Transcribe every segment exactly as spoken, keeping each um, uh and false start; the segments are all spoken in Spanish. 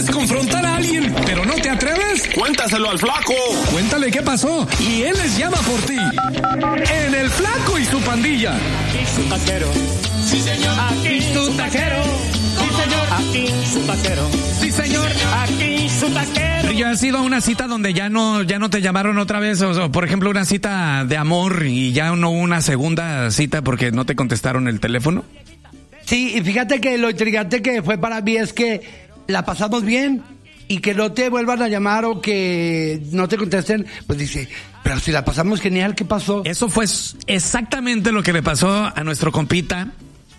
¿Quieres confrontar a alguien, pero no te atreves? Cuéntaselo al Flaco. Cuéntale qué pasó y él les llama por ti. En El Flaco y su pandilla. Aquí su taquero. Sí, señor. Aquí su taquero. Sí, señor. Aquí su taquero. Sí, señor. Aquí su taquero. ¿Ya has ido a una cita donde ya no, ya no te llamaron otra vez? O, o, por ejemplo, una cita de amor y ya no hubo una segunda cita porque no te contestaron el teléfono. Sí, y fíjate que lo intrigante que fue para mí es que la pasamos bien y que no te vuelvan a llamar o que no te contesten, pues dice, pero si la pasamos genial, ¿qué pasó? Eso fue exactamente lo que le pasó a nuestro compita.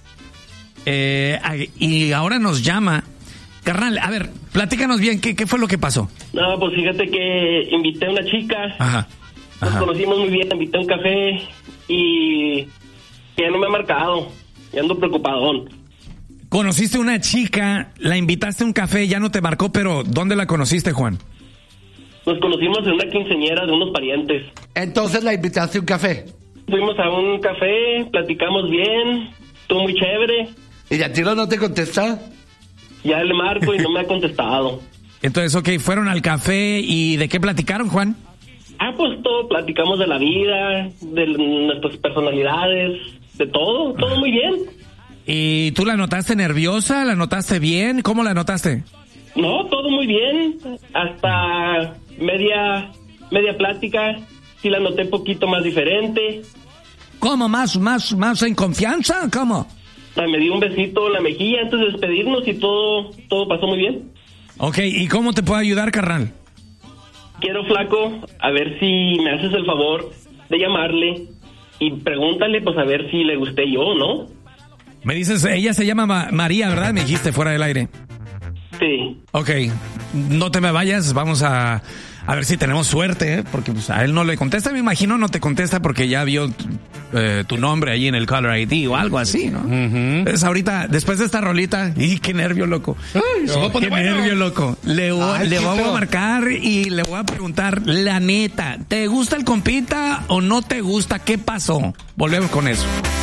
Eh, y ahora nos llama. Carnal, a ver, platícanos bien, ¿qué, qué fue lo que pasó? No, pues fíjate que invité a una chica. Ajá. Nos Ajá. conocimos muy bien, invité a un café y ya no me ha marcado. Ya ando preocupadón. Conociste una chica, la invitaste a un café, ya no te marcó, pero ¿dónde la conociste, Juan? Nos conocimos en una quinceañera de unos parientes. Entonces la invitaste a un café. Fuimos a un café, platicamos bien, estuvo muy chévere. ¿Y a tiro no te contesta? Ya le marco y no me ha contestado. Entonces, ok, fueron al café y ¿de qué platicaron, Juan? Ah, pues todo, platicamos de la vida, de nuestras personalidades, de todo, todo muy bien. ¿Y tú la notaste nerviosa? ¿La notaste bien? ¿Cómo la notaste? No, todo muy bien, hasta media, media plática, sí la noté un poquito más diferente. ¿Cómo? ¿Más, más, más en confianza? ¿Cómo? Me dio un besito en la mejilla antes de despedirnos y todo, todo pasó muy bien. Ok, ¿y cómo te puedo ayudar, carnal? Quiero, Flaco, a ver si me haces el favor de llamarle y pregúntale, pues a ver si le gusté yo, ¿no? Me dices, ella se llama Ma- María, ¿verdad? Me dijiste fuera del aire. Sí. Ok, no te me vayas, vamos a, a ver si tenemos suerte, ¿eh? Porque pues, a él no le contesta, me imagino no te contesta porque ya vio eh, tu nombre ahí en el Caller I D o algo así, ¿no? Uh-huh. Entonces ahorita, después de esta rolita, ¡y qué nervio, loco! Ay, no, ¡qué bueno. nervio, loco! Le, Ay, le voy a marcar y le voy a preguntar, la neta, ¿te gusta el compita o no te gusta? ¿Qué pasó? Volvemos con eso.